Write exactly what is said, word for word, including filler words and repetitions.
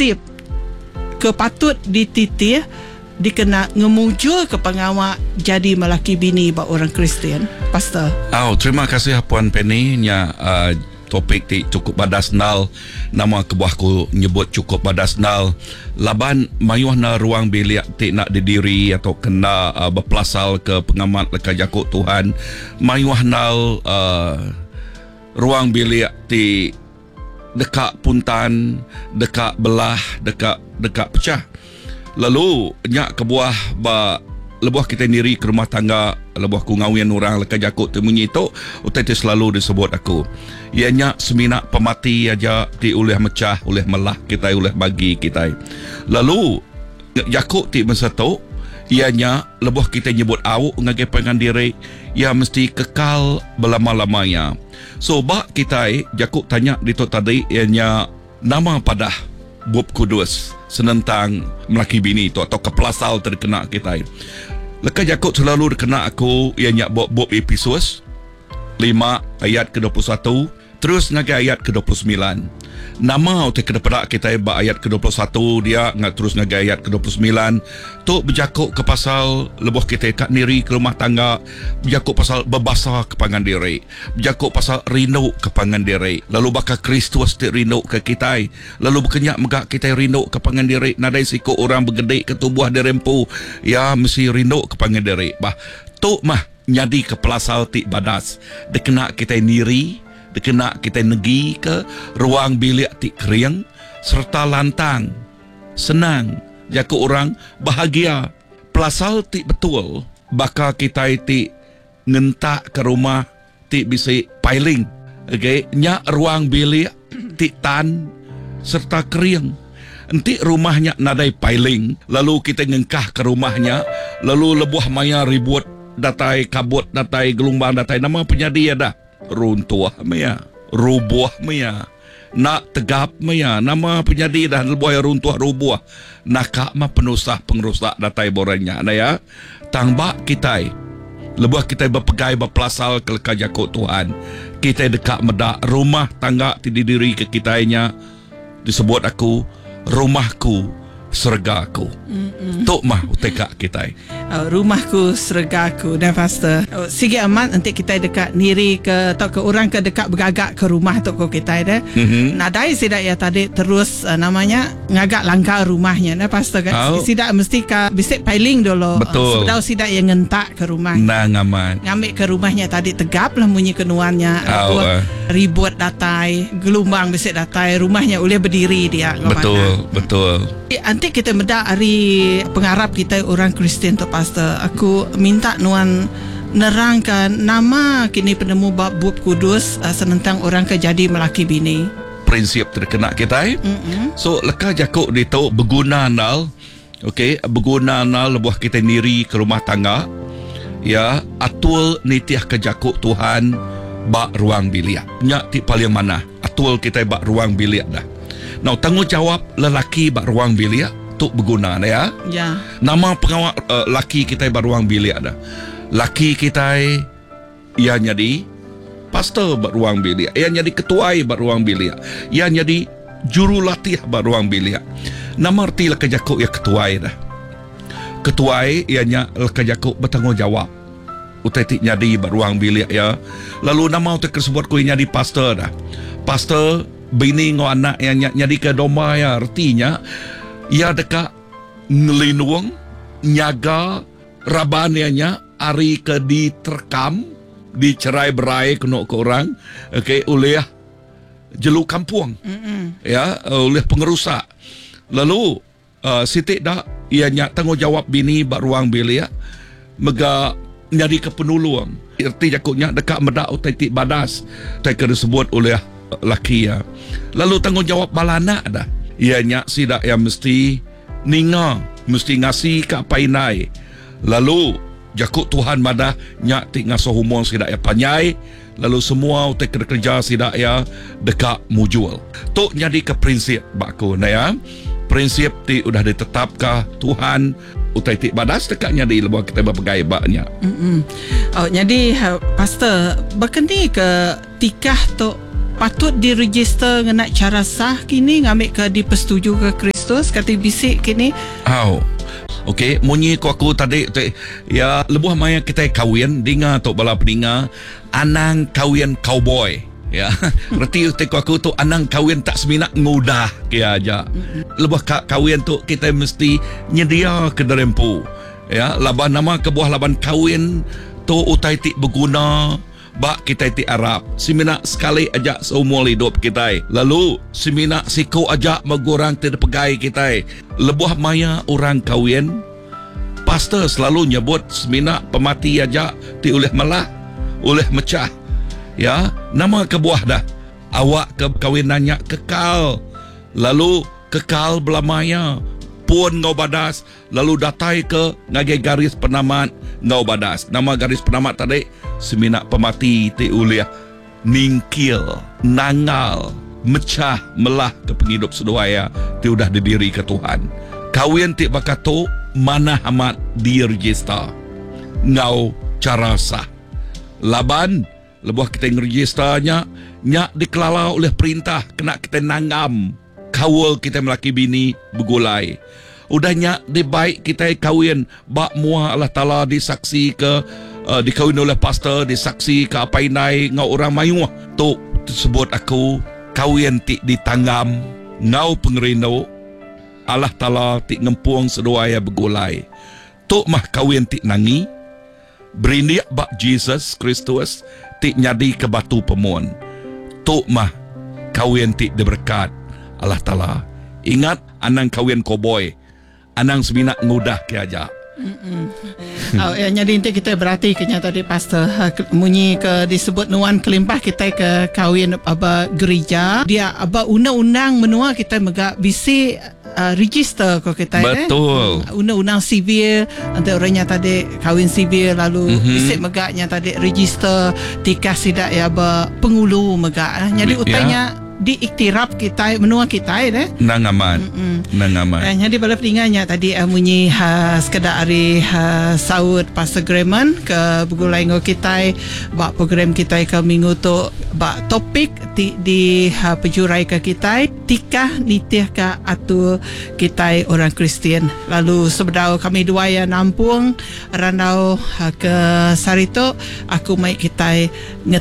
prinsip kepatut dititir dikena ngemujul ke pengawak jadi melaki bini bak orang Kristian, Pastor. Oh, terima kasih Puan Penny nya uh, topik ti cukup badas nal, nama kebuahku nyebut cukup badas nal. Laban mayuh na ruang bilik ti nak didiri atau kena uh, berpelasal ke pengamat leka jakuk Tuhan. Mayuh nal uh, ruang bilik ti dekat puntan, dekat belah, dekat dekat pecah. Lalu nyak kebuah ba lebuh kita sendiri ke rumah tangga, lebuh ku ngawian orang leka jakut temunyi tu utai tu selalu disebut aku. Ia nyak seminak pemati aja ti oleh mecah, oleh melah kita, oleh bagi kita. Lalu jakut ti masa tu ia nyak lebuh kita nyebut awuk ngagai pengan diri, ia mesti kekal belama-lamanya. So bak kita jakut tanya di tu tadi ia nyak nama padah Bob Kudus senentang melaki bini tu atau kepelasal terkena kita. Leka jakut selalu terkena aku ia nyak Bob Bob Episus lima ayat ke dua puluh satu terus ngagai ayat ke dua puluh sembilan. Nama utai kedepada kita ba ayat ke dua puluh satu dia ngat terus ngagai ayat ke dua puluh sembilan tu berjakut ke pasal lebuh kita kat niri ke rumah tangga, berjakut pasal berbasa ke pangan diri, berjakut pasal rindu ke pangan diri. Lalu bakal Kristus ti rindu ke kita, lalu berkenyak megak kita rindu ke pangan diri. Nadai siku orang bergedek ke tubuh dirempu ya mesti rindu ke pangan diri. Bah tu mah nyadi ke pelasal ti badas dekena kita niri, dekena kita negi ke ruang bilik ti kering serta lantang senang jaku orang bahagia. Pelasal ti betul bakal kita ti ngentak ke rumah ti bisi piling, okay? Nyak ruang bilik ti tan serta kering. Nanti rumahnya nadai piling, lalu kita ngengkah ke rumahnya, lalu lebuh maya ribut datai kabut datai gelombang datai nama penyadi ada runtuh maya, rubuh maya, nak tegap maya, nama penyadi dah lebuh runtuh rubuh. Nakak mah penusah pengerusak datai boranya. Nah ya, tangbak kita, lebuh kita berpegai berpelasal ke leka jakut Tuhan. Kita dekat medak rumah tangga ti diri ke kitanya disebut aku rumahku sergaku. Tok mah utekak kita. Uh, rumahku sergaku dan Pastor. Uh, Sigi amat nanti kita dekat niri ke atau ke orang ke dekat bergagak ke rumah tok ko kita dah. Mm-hmm. Nadai sidak ya tadi terus uh, namanya ngagak langkah rumahnya nah Pastor kan. Oh. Sidak mesti ka bisik piling dulu. Betul. Uh, sidak yang ngentak ke rumah. Nah ngaman. Ngambil ke rumahnya tadi tegap lah bunyi kenuannya. Oh, uh. Ribut datai, gelombang bisik datai, rumahnya boleh berdiri dia. Betul, ngaman. betul. Nanti kita medak hari pengarap kita orang Kristian tu Pastor. Aku minta nuan nerangkan nama kini penemu bab Bob Kudus uh, senentang orang ke jadi melaki bini. Prinsip terkena kita. Mm-hmm. So leka jakuk di tu berguna nal. Okey, berguna nal lebuh kita niri ke rumah tangga. Ya, atul nitiah ke jakuk Tuhan bak ruang bilik. Nyak ti paling mana? Atul kita bak ruang bilik dah. Now tanggungjawab lelaki bak ruang bilik tu berguna ya. Ya. Nama pengawal uh, laki kita bak ruang bilik ada. Laki kita ia jadi pastor bak ruang bilik. Ia jadi ketua bak ruang bilik. Ia jadi jurulatih bak ruang bilik. Nama arti leka jakuk ya ketua dah. Ketua ianya leka jakuk bertanggungjawab. Utai ti jadi bak ruang bilik ya. Lalu nama utai tersebut ku jadi pastor dah. Pastor bini ngo anak yang nyadi ke domba ya artinya ia dekat ngelinung nyaga rabanianya ari ke diterkam dicerai berai kena ke orang okey oleh jeluk kampung. Mm-mm. Ya oleh pengerusak. Lalu uh, sitik dah ia nyak tanggungjawab bini bak ruang bilik mega nyadi ke penulung erti jakutnya dekat medak utai tik badas tai ke disebut oleh laki ya. Lalu tanggungjawab balana dah. Ianya sidak yang mesti ninga, mesti ngasih ke painai. Lalu jakut Tuhan madah nyak tik ngasuh humor sidak ya panyai. Lalu semua utek kerja sidak ya dekat mujul. Tok nyadi ke prinsip bakku nah ya. Prinsip ti udah ditetapkah Tuhan utai tik badas dekatnya di lebuh kita berpegai baknya. Mm-mm. Oh jadi Pastor berkendi ke tikah tok patut diregister dengan cara sah kini ngambil ke dipersetuju ke Kristus Kristus kata bisik kini. Au. Okey, munyi ku aku tadi tu, ya lebuh maya kita kawin dengar tok bala peninga anang kawin cowboy. Ya, reti teko aku tu anang kawin tak seminak ngudah kia aja. Lebuh ka, kawin tu kita mesti nyedia ke derempu. Ya, laban nama kebuah laban kawin tu utai ti berguna bak kita ti Arab. Seminak sekali aja seumur hidup kita. Lalu seminak siku aja megurang tidak pegai kita. Lebuh maya orang kawin, pastor selalu nyebut seminak pemati aja ti oleh melah, oleh mecah. Ya, nama kebuah dah. Awak ke kawinannya kekal. Lalu kekal belamaya pun ngau badas. Lalu datai ke ngagai garis penamat ngau badas. Nama garis penamat tadi seminak pemati ti uliah ningkil, nangal, mecah, melah ke penghidup seduaya ti udah didiri ke Tuhan. Kawin ti bakato mana amat diregister ngau cara sah. Laban lebuh kita ngeregisternya nyak dikelala oleh perintah kena kita nanggam kawal kita melaki bini begulai. Udahnya dibaik kita kawin bak mua Allah Ta'ala disaksi ke uh, dikawin oleh pastor disaksi ke apa inai ngau orang mayuh tu tersebut aku kawin ti ditanggam ngau pengerino Allah Ta'ala ti ngempuang seduaya begulai tu mah kawin ti nangi berindiak bak Jesus Kristus ti nyadi ke batu pemun. Tok mah kawin ti diberkat Allah Ta'ala. Ingat anang kawin cowboy. Anang seminak ngudah ke aja. Oh, ya, jadi nanti kita berarti kenya tadi pastor munyi ke disebut nuan kelimpah kita ke kawin aba gereja. Dia aba undang-undang menua kita megak bisi Uh, register kau kita. Betul. Eh? Undang-undang sivil antara orangnya tadi kawin sivil lalu mm-hmm. bisik megaknya tadi register tika sidak ya ber pengulu megak. Eh? Jadi utanya ya. Diiktiraf kita menua kita eh nang aman nang aman eh, jadi bala peningannya tadi uh, munyi uh, sekedar hari uh, saud pastor Greman ke begulai ngo kita bak program kita ke minggu tu bak topik ti, di uh, pejurai ke kita tikah nitih ka atu kita orang Kristian. Lalu sebedau kami dua yang nampung randau uh, ke Sarito aku mai kita nget